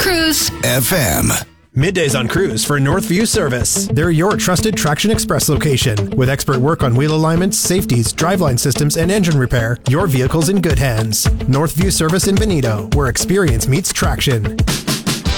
Cruise FM. Middays on Cruise for Northview Service. They're your trusted Traction Express location. With expert work on wheel alignments, safeties, driveline systems, and engine repair, your vehicle's in good hands. Northview Service in Benito, where experience meets traction.